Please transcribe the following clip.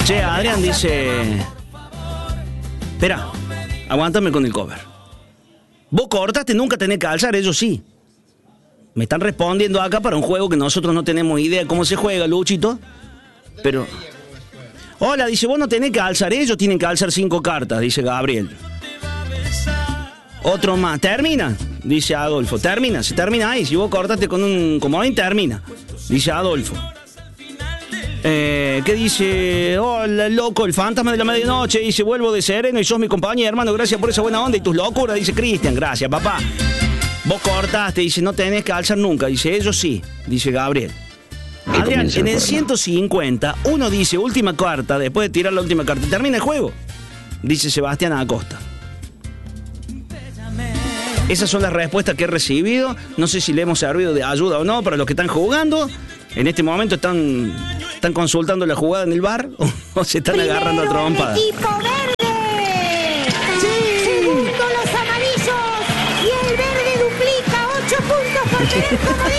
Che, Adrián dice... Espera, aguántame con el cover. Vos cortaste, nunca tenés que alzar, ellos sí. Me están respondiendo acá para un juego que nosotros no tenemos idea de cómo se juega, Luchito. Pero... Hola, dice, vos no tenés que alzar, ellos tienen que alzar 5 cartas, dice Gabriel. Otro más. ¿Termina? Dice Adolfo. Termina, se termina ahí. Si vos cortaste con un comodín, termina. Dice Adolfo. ¿Qué dice? Hola, loco, el fantasma de la medianoche. Dice, vuelvo de sereno y sos mi compañero, hermano. Gracias por esa buena onda y tus locuras. Dice Cristian. Gracias, papá. Vos cortaste. Dice, no tenés que alzar nunca. Dice, ellos sí. Dice Gabriel. Adrián, en el 150, uno dice última carta. Después de tirar la última carta, termina el juego. Dice Sebastián Acosta. Esas son las respuestas que he recibido. No sé si le hemos servido de ayuda o no para los que están jugando. En este momento están consultando la jugada en el bar o se están agarrando a trompadas. ¡Equipo verde! ¡Sí! Segundo los amarillos y el verde duplica 8 puntos por tener como